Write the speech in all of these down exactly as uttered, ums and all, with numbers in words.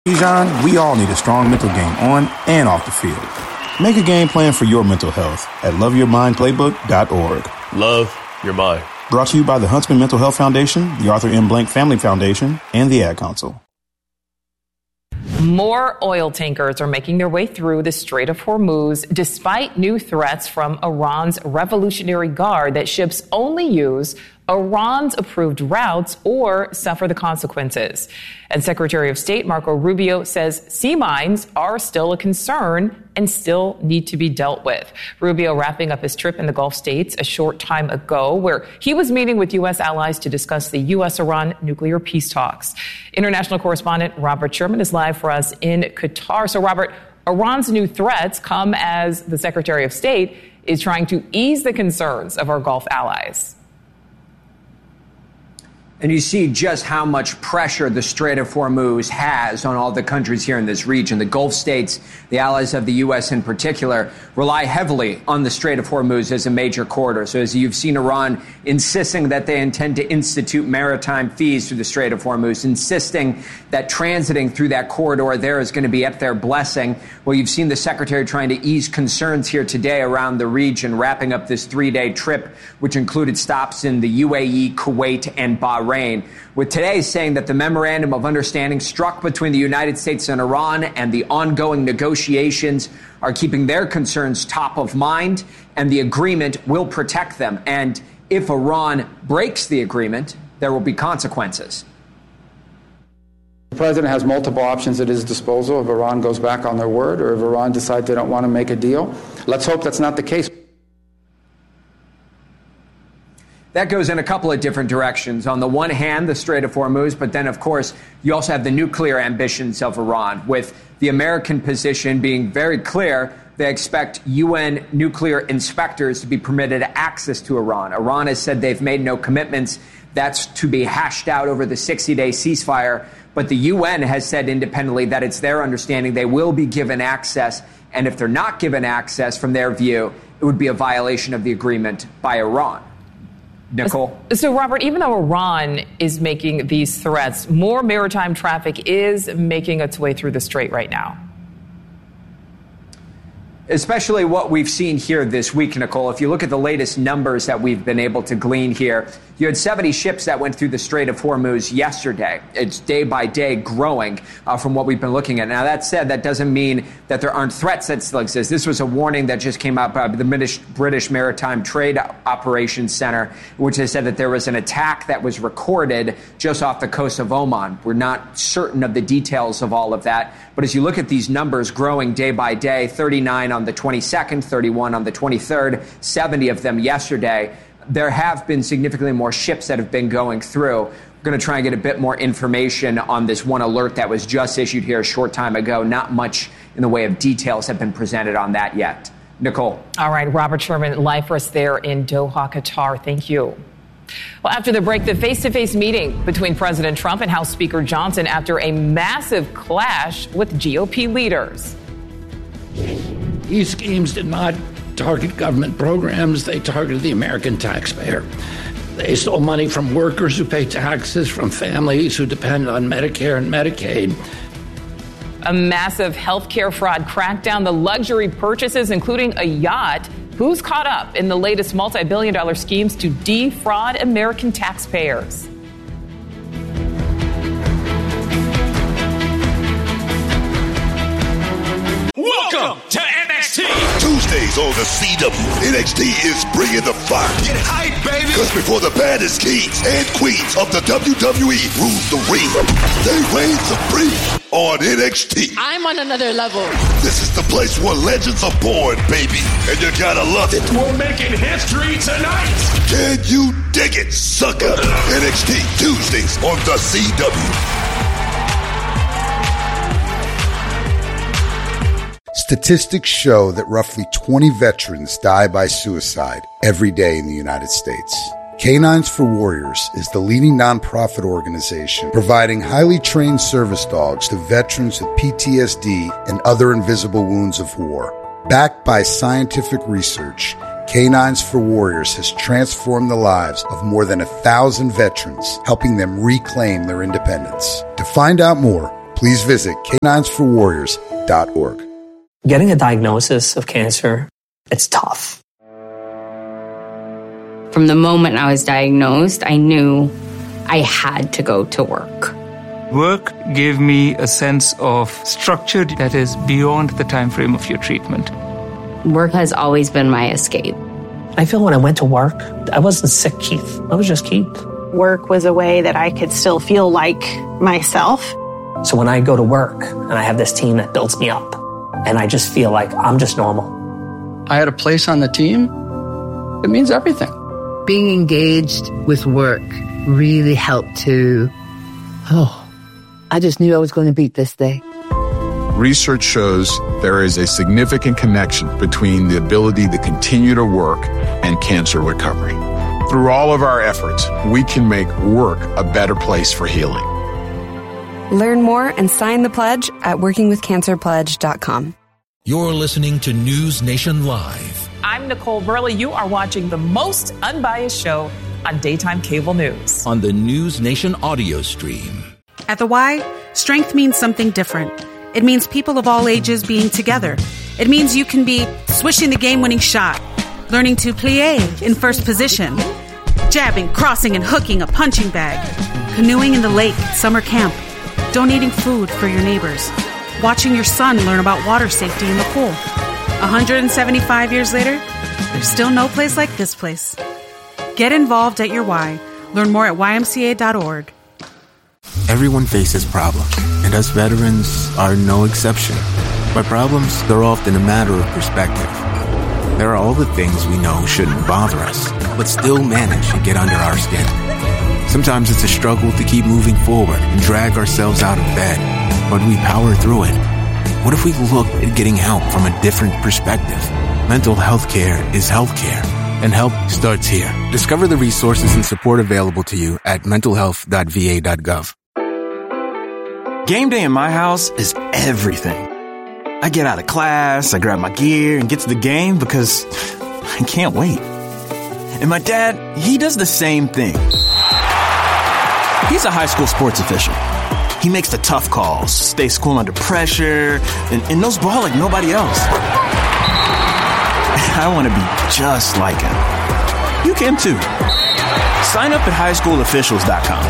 Bijan, we all need a strong mental game on and off the field. Make a game plan for your mental health at love your mind playbook dot org. Love your mind. Brought to you by the Huntsman Mental Health Foundation, the Arthur M. Blank Family Foundation, and the Ad Council. More oil tankers are making their way through the Strait of Hormuz despite new threats from Iran's Revolutionary Guard that ships only use Iran's approved routes or suffer the consequences. And Secretary of State Marco Rubio says sea mines are still a concern and still need to be dealt with. Rubio wrapping up his trip in the Gulf states a short time ago, where he was meeting with U S allies to discuss the U S Iran nuclear peace talks. International correspondent Robert Sherman is live for us in Qatar. So, Robert, Iran's new threats come as the Secretary of State is trying to ease the concerns of our Gulf allies. And you see just how much pressure the Strait of Hormuz has on all the countries here in this region. The Gulf states, the allies of the U S in particular, rely heavily on the Strait of Hormuz as a major corridor. So as you've seen Iran insisting that they intend to institute maritime fees through the Strait of Hormuz, insisting that transiting through that corridor there is going to be at their blessing. Well, you've seen the secretary trying to ease concerns here today around the region, wrapping up this three-day trip, which included stops in the U A E, Kuwait, and Bahrain. With today saying that the memorandum of understanding struck between the United States and Iran and the ongoing negotiations are keeping their concerns top of mind, and the agreement will protect them. And if Iran breaks the agreement, there will be consequences. The president has multiple options at his disposal if Iran goes back on their word or if Iran decides they don't want to make a deal. Let's hope that's not the case. That goes in a couple of different directions. On the one hand, the Strait of Hormuz, but then, of course, you also have the nuclear ambitions of Iran, with the American position being very clear. They expect U N nuclear inspectors to be permitted access to Iran. Iran has said they've made no commitments. That's to be hashed out over the sixty-day ceasefire. But the U N has said independently that it's their understanding they will be given access. And if they're not given access, from their view, it would be a violation of the agreement by Iran. Nicole? So, Robert, even though Iran is making these threats, more maritime traffic is making its way through the strait right now. Especially what we've seen here this week, Nicole. If you look at the latest numbers that we've been able to glean here, you had seventy ships that went through the Strait of Hormuz yesterday. It's day by day growing uh, from what we've been looking at. Now, that said, that doesn't mean that there aren't threats that still exist. This was a warning that just came out by the British, British Maritime Trade Operations Center, which has said that there was an attack that was recorded just off the coast of Oman. We're not certain of the details of all of that. But as you look at these numbers growing day by day, thirty-nine on the twenty-second, thirty-one on the twenty-third, seventy of them yesterday, there have been significantly more ships that have been going through. We're going to try and get a bit more information on this one alert that was just issued here a short time ago. Not much in the way of details have been presented on that yet. Nicole. All right, Robert Sherman, live for us there in Doha, Qatar. Thank you. Well, after the break, the face-to-face meeting between President Trump and House Speaker Johnson after a massive clash with G O P leaders. These schemes did not target government programs. They targeted the American taxpayer. They stole money from workers who pay taxes, from families who depend on Medicare and Medicaid. A massive healthcare fraud crackdown, the luxury purchases, including a yacht. Who's caught up in the latest multi-billion dollar schemes to defraud American taxpayers? Welcome to N X T. Tuesdays on the C W, N X T is bringing the fire. Get hype, baby. Because before the baddest kings and queens of the W W E rule the ring, they reign supreme on N X T. I'm on another level. This is the place where legends are born, baby. And you gotta love it. We're making history tonight. Can you dig it, sucker? N X T, Tuesdays on the C W. Statistics show that roughly twenty veterans die by suicide every day in the United States. Canines for Warriors is the leading nonprofit organization providing highly trained service dogs to veterans with P T S D and other invisible wounds of war. Backed by scientific research, Canines for Warriors has transformed the lives of more than a thousand veterans, helping them reclaim their independence. To find out more, please visit canines for warriors dot org. Getting a diagnosis of cancer, it's tough. From the moment I was diagnosed, I knew I had to go to work. Work gave me a sense of structure that is beyond the time frame of your treatment. Work has always been my escape. I feel when I went to work, I wasn't sick, Keith. I was just Keith. Work was a way that I could still feel like myself. So when I go to work and I have this team that builds me up, and I just feel like I'm just normal. I had a place on the team. It means everything. Being engaged with work really helped to, oh, I just knew I was going to beat this day. Research shows there is a significant connection between the ability to continue to work and cancer recovery. Through all of our efforts, we can make work a better place for healing. Learn more and sign the pledge at working with cancer pledge dot com. You're listening to News Nation Live. I'm Nicole Burley. You are watching the most unbiased show on daytime cable news. On the News Nation audio stream. At the Y, strength means something different. It means people of all ages being together. It means you can be swishing the game-winning shot, learning to plie in first position, jabbing, crossing, and hooking a punching bag, canoeing in the lake at summer camp, donating food for your neighbors, watching your son learn about water safety in the pool. one hundred seventy-five years later, there's still no place like this place. Get involved at your Y. Learn more at y m c a dot org. Everyone faces problems, and us veterans are no exception. But problems, they're often a matter of perspective. There are all the things we know shouldn't bother us, but still manage to get under our skin. Sometimes it's a struggle to keep moving forward and drag ourselves out of bed, but we power through it. What if we looked at getting help from a different perspective? Mental health care is health care, and help starts here. Discover the resources and support available to you at mental health dot v a dot gov. Game day in my house is everything. I get out of class, I grab my gear, and get to the game because I can't wait. And my dad, he does the same thing. He's a high school sports official. He makes the tough calls, stays cool under pressure, and, and knows ball like nobody else. I want to be just like him. You can too. Sign up at high school officials dot com.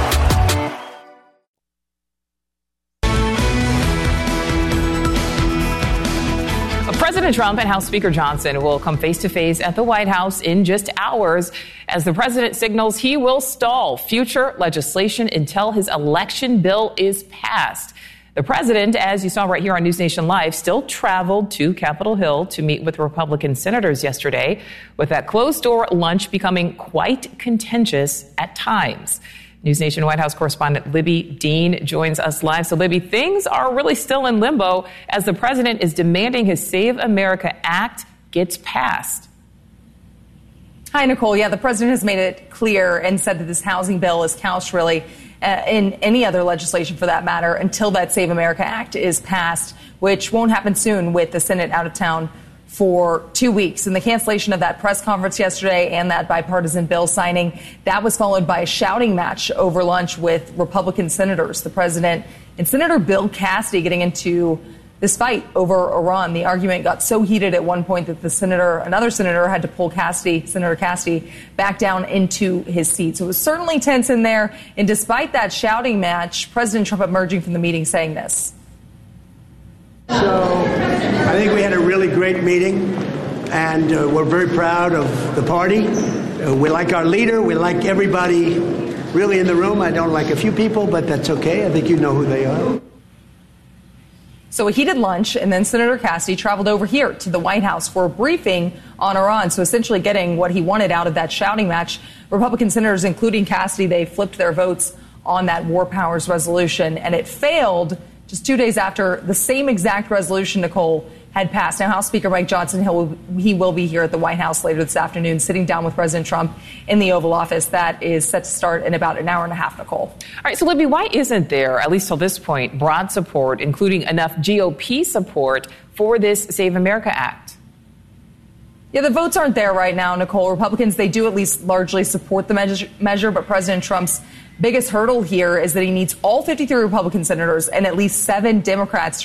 President Trump and House Speaker Johnson will come face-to-face at the White House in just hours as the president signals he will stall future legislation until his election bill is passed. The president, as you saw right here on News Nation Live, still traveled to Capitol Hill to meet with Republican senators yesterday, with that closed-door lunch becoming quite contentious at times. News Nation White House correspondent Libby Dean joins us live. So, Libby, things are really still in limbo as the president is demanding his Save America Act gets passed. Hi, Nicole. Yeah, the president has made it clear and said that this housing bill is couched really uh, in any other legislation for that matter until that Save America Act is passed, which won't happen soon with the Senate out of town for two weeks. And the cancellation of that press conference yesterday and that bipartisan bill signing, that was followed by a shouting match over lunch with Republican senators. The president and Senator Bill Cassidy getting into this fight over Iran. The argument got so heated at one point that the senator, another senator, had to pull Cassidy, Senator Cassidy, back down into his seat. So it was certainly tense in there. And despite that shouting match, President Trump emerging from the meeting saying this. So I think we had a really great meeting, and uh, we're very proud of the party. Uh, we like our leader. We like everybody really in the room. I don't like a few people, but that's okay. I think you know who they are. So a heated lunch, and then Senator Cassidy traveled over here to the White House for a briefing on Iran. So essentially getting what he wanted out of that shouting match. Republican senators, including Cassidy, they flipped their votes on that war powers resolution, and it failed just two days after the same exact resolution, Nicole, had passed. Now, House Speaker Mike Johnson, he'll, he will be here at the White House later this afternoon, sitting down with President Trump in the Oval Office. That is set to start in about an hour and a half, Nicole. All right, so Libby, why isn't there, at least till this point, broad support, including enough G O P support for this Save America Act? Yeah, the votes aren't there right now, Nicole. Republicans, they do at least largely support the measure, measure but President Trump's biggest hurdle here is that he needs all fifty-three Republican senators and at least seven Democrats